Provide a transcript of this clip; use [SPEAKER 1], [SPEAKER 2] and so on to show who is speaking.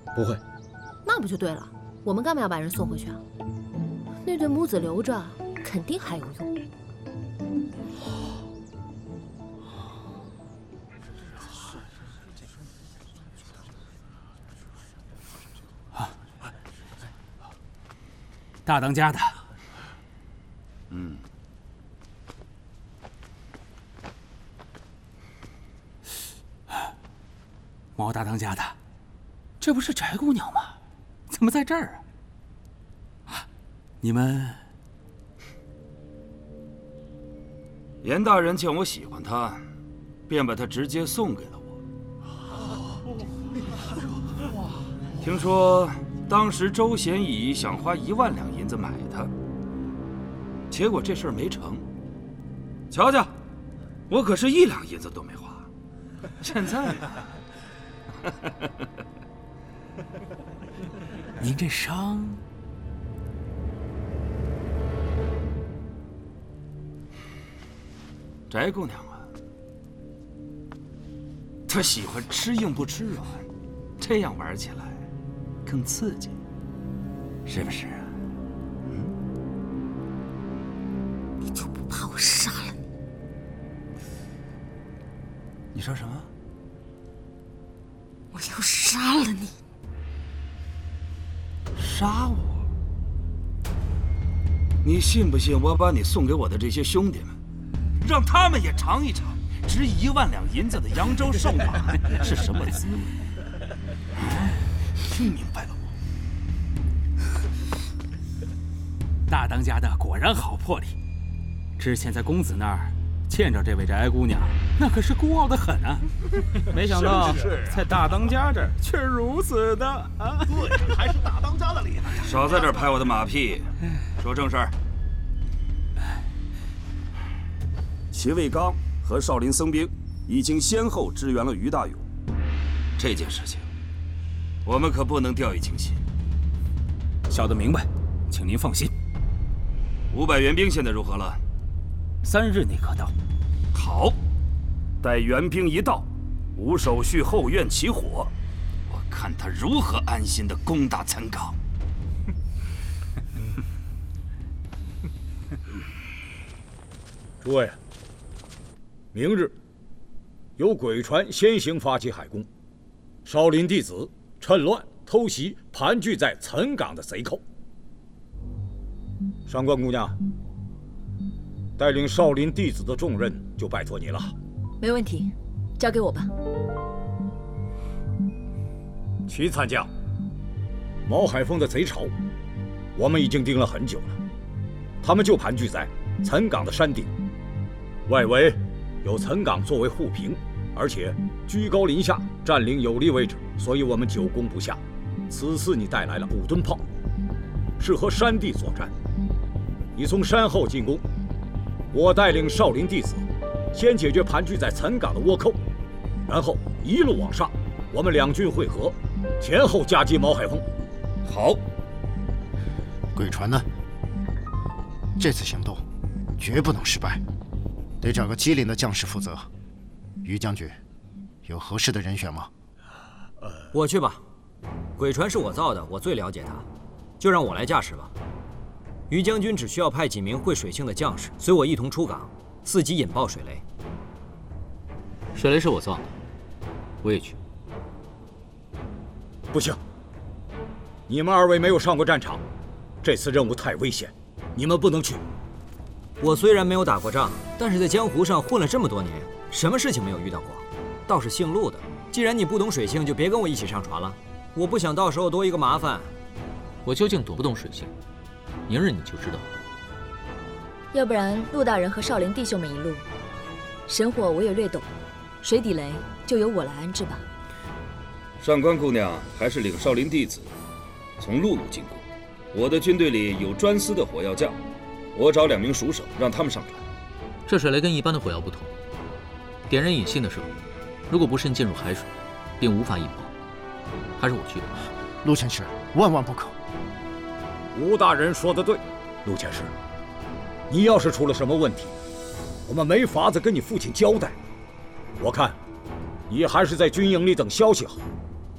[SPEAKER 1] 不会。
[SPEAKER 2] 那不就对了？我们干嘛要把人送回去啊？那对母子留着，肯定还有用。
[SPEAKER 3] 大当家的，毛大当家的，这不是翟姑娘吗？怎么在这儿啊？你们，
[SPEAKER 4] 严大人见我喜欢她，便把她直接送给了我。听说当时周贤义想花1万两银子买她，结果这事儿没成。瞧瞧，我可是1两银子都没花。现在呢？
[SPEAKER 3] 您这伤，
[SPEAKER 4] 翟姑娘啊，她喜欢吃硬不吃软，这样玩起来更刺激，是不是啊？
[SPEAKER 2] 你就不怕我杀了你？
[SPEAKER 4] 你说什么？
[SPEAKER 2] 我要杀了你！
[SPEAKER 4] 杀我？你信不信我把你送给我的这些兄弟们，让他们也尝一尝值1万两银子的扬州瘦马是什么滋味？听明白了吗？
[SPEAKER 3] 大当家的果然好魄力。之前在公子那儿见着这位翟姑娘，那可是孤傲的很啊。没想到在大当家这儿却如此的啊！
[SPEAKER 5] 对，还是大当家的厉害。
[SPEAKER 4] 少在这儿拍我的马屁，说正事儿。
[SPEAKER 6] 齐卫刚和少林僧兵已经先后支援了于大勇，
[SPEAKER 4] 这件事情我们可不能掉以轻心。
[SPEAKER 3] 晓得明白，请您放心。
[SPEAKER 4] 500援兵现在如何了
[SPEAKER 3] ？3日内可到。
[SPEAKER 6] 好，待援兵一到，无手续后院起火，
[SPEAKER 4] 我看他如何安心的攻打岑岗。
[SPEAKER 1] 诸位，明日由鬼船先行发起海攻，少林弟子趁乱偷袭盘踞在岑岗的贼寇。 上官姑娘，带领少林弟子的重任就拜托你了。
[SPEAKER 2] 没问题，交给我吧。
[SPEAKER 1] 齐参将，毛海峰的贼巢，我们已经盯了很久了。他们就盘踞在岑岗的山顶，外围有岑岗作为护屏，而且居高临下，占领有利位置，所以我们久攻不下。此次你带来了5吨炮，是和山地作战。 你从山后进攻，我带领少林弟子先解决盘踞在岑岗的倭寇，然后一路往上，我们2军会合，前后夹击毛海峰。
[SPEAKER 4] 好，
[SPEAKER 5] 鬼船呢？这次行动绝不能失败，得找个机灵的将士负责。于将军，有合适的人选吗？
[SPEAKER 7] 我去吧，鬼船是我造的，我最了解它，就让我来驾驶吧。 于将军只需要派几名会水性的将士，随我一同出港，伺机引爆水雷。
[SPEAKER 8] 水雷是我造的，我也去。
[SPEAKER 1] 不行，你们2位没有上过战场，这次任务太危险，你们不能去。
[SPEAKER 7] 我虽然没有打过仗，但是在江湖上混了这么多年，什么事情没有遇到过？倒是姓陆的，既然你不懂水性，就别跟我一起上船了。我不想到时候多一个麻烦。
[SPEAKER 8] 我究竟懂不懂水性？ 明日你就知道。
[SPEAKER 2] 要不然，陆大人和少林弟兄们一路，神火我也略懂，水底雷就由我来安置吧。
[SPEAKER 4] 上官姑娘还是领少林弟子从陆路进攻。我的军队里有专司的火药匠，我找2名熟手，让他们上船。
[SPEAKER 8] 这水雷跟一般的火药不同，点燃引信的时候，如果不慎进入海水，并无法引爆。还是我去吧。
[SPEAKER 5] 陆前使，万万不可！
[SPEAKER 1] 吴大人说得对，陆前使，你要是出了什么问题，我们没法子跟你父亲交代。我看，你还是在军营里等消息好。